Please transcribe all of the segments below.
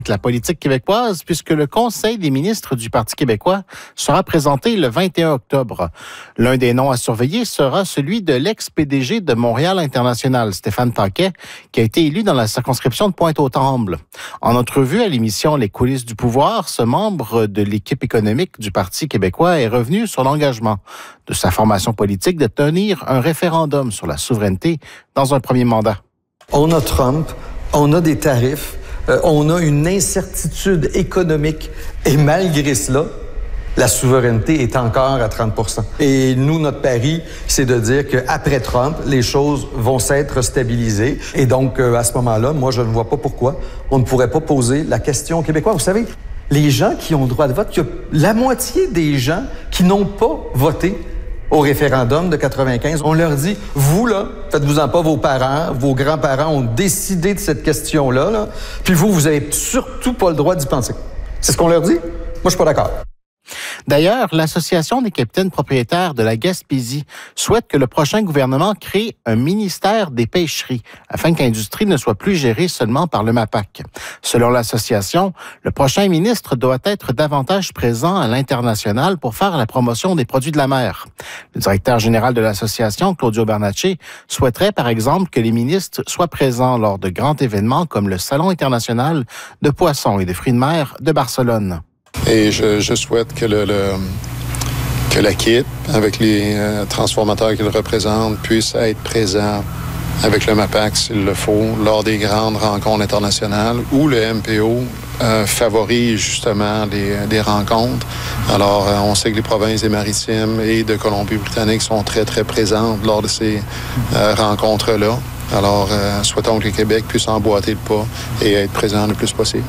la politique québécoise puisque le Conseil des ministres du Parti québécois sera présenté le 21 octobre. L'un des noms à surveiller sera celui de l'ex-PDG de Montréal International, Stéphane Taquet, qui a été élu dans la circonscription de Pointe-aux-Trembles. En entrevue à l'émission Les coulisses du pouvoir, ce membre de l'équipe économique du Parti québécois est revenu sur l'engagement de sa formation politique de tenir un référendum sur la souveraineté dans un premier mandat. On a Trump, on a des tarifs, on a une incertitude économique et malgré cela, la souveraineté est encore à 30%. Et nous, notre pari, c'est de dire qu'après Trump, les choses vont s'être stabilisées. Et donc, à ce moment-là, moi, je ne vois pas pourquoi on ne pourrait pas poser la question aux Québécois. Vous savez, les gens qui ont le droit de vote, il y a la moitié des gens qui n'ont pas voté au référendum de 95, on leur dit, vous, là, faites-vous-en pas, vos parents, vos grands-parents ont décidé de cette question-là, là, puis vous avez surtout pas le droit d'y penser. C'est ce qu'on leur dit? Moi, je suis pas d'accord. D'ailleurs, l'Association des capitaines propriétaires de la Gaspésie souhaite que le prochain gouvernement crée un ministère des pêcheries afin que l'industrie ne soit plus gérée seulement par le MAPAC. Selon l'association, le prochain ministre doit être davantage présent à l'international pour faire la promotion des produits de la mer. Le directeur général de l'association, Claudio Bernacci, souhaiterait par exemple que les ministres soient présents lors de grands événements comme le Salon international de poissons et de fruits de mer de Barcelone. Et je souhaite que que l'équipe, avec les transformateurs qu'ils représentent, puisse être présent avec le MAPAC s'il le faut, lors des grandes rencontres internationales où le MPO favorise justement des rencontres. Alors, on sait que les provinces des Maritimes et de Colombie-Britannique sont très, très présentes lors de ces rencontres-là. Alors, souhaitons que le Québec puisse emboîter le pas et être présent le plus possible.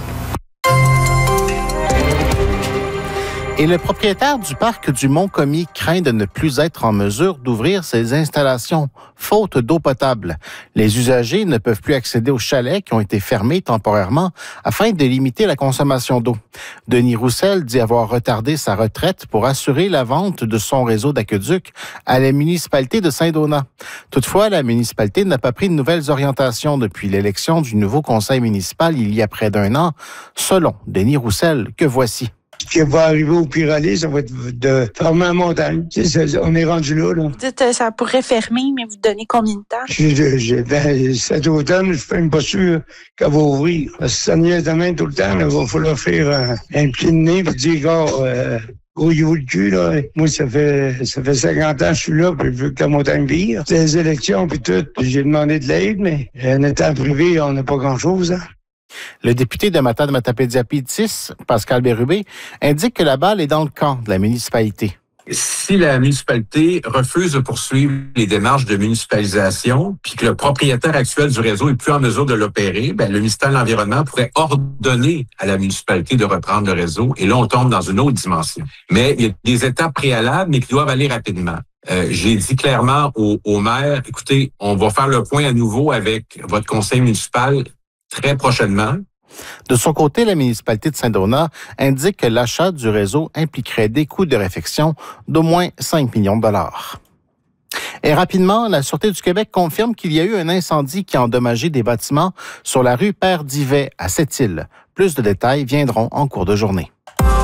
Et le propriétaire du parc du Mont-Commis craint de ne plus être en mesure d'ouvrir ses installations, faute d'eau potable. Les usagers ne peuvent plus accéder aux chalets qui ont été fermés temporairement afin de limiter la consommation d'eau. Denis Roussel dit avoir retardé sa retraite pour assurer la vente de son réseau d'aqueduc à la municipalité de Saint-Donat. Toutefois, la municipalité n'a pas pris de nouvelles orientations depuis l'élection du nouveau conseil municipal il y a près d'un an, selon Denis Roussel, que voici. Ce qui va arriver au pire-aller, ça va être de fermer la montagne. On est rendu là. Dites, ça pourrait fermer, mais vous donnez combien de temps? Cet automne, je suis même pas sûr qu'elle va ouvrir. Parce que ça niaise demain tout le temps. Il va falloir faire un pied de nez et dire, grouillez-vous le cul, là. Moi, ça fait 50 ans que je suis là, puis je veux que la montagne vire. Les élections, puis tout, j'ai demandé de l'aide, mais en étant privé, on n'a pas grand-chose, hein. Le député de Matane-Matapédia-Pie-6, Pascal Bérubé, indique que la balle est dans le camp de la municipalité. Si la municipalité refuse de poursuivre les démarches de municipalisation, puis que le propriétaire actuel du réseau est plus en mesure de l'opérer, le ministère de l'Environnement pourrait ordonner à la municipalité de reprendre le réseau. Et là, on tombe dans une autre dimension. Mais il y a des étapes préalables, mais qui doivent aller rapidement. J'ai dit clairement au maire, écoutez, on va faire le point à nouveau avec votre conseil municipal très prochainement. De son côté, la municipalité de Saint-Donat indique que l'achat du réseau impliquerait des coûts de réfection d'au moins 5 millions de dollars. Et rapidement, la Sûreté du Québec confirme qu'il y a eu un incendie qui a endommagé des bâtiments sur la rue Père-Divet à Sept-Îles. Plus de détails viendront en cours de journée.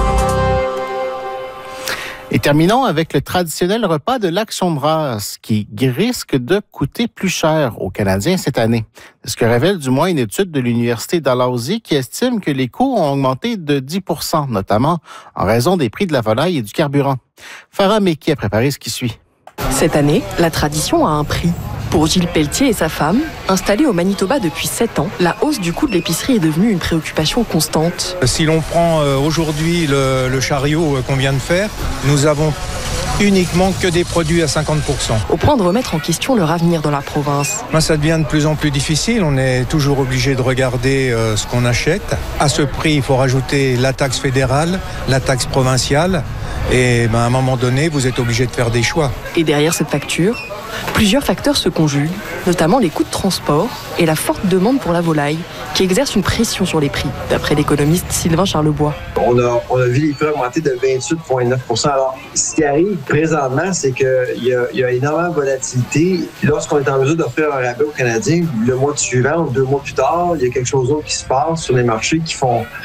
Et terminons avec le traditionnel repas de l'Action de grâce qui risque de coûter plus cher aux Canadiens cette année. C'est ce que révèle du moins une étude de l'Université Dalhousie qui estime que les coûts ont augmenté de 10%, notamment en raison des prix de la volaille et du carburant. Farah Meki a préparé ce qui suit. Cette année, la tradition a un prix. Pour Gilles Pelletier et sa femme, installés au Manitoba depuis 7 ans, la hausse du coût de l'épicerie est devenue une préoccupation constante. Si l'on prend aujourd'hui le chariot qu'on vient de faire, nous avons uniquement que des produits à 50%. Au point de remettre en question leur avenir dans la province. Ça devient de plus en plus difficile. On est toujours obligé de regarder ce qu'on achète. À ce prix, il faut rajouter la taxe fédérale, la taxe provinciale. Et à un moment donné, vous êtes obligé de faire des choix. Et derrière cette facture, plusieurs facteurs se conjuguent, notamment les coûts de transport et la forte demande pour la volaille, qui exerce une pression sur les prix, d'après l'économiste Sylvain Charlebois. On a vu les prix augmenter de 28,9%. Alors, ce qui arrive présentement, c'est qu'il y a énormément de volatilité. Lorsqu'on est en mesure d'offrir un rabais aux Canadiens, le mois suivant ou 2 mois plus tard, il y a quelque chose d'autre qui se passe sur les marchés qui font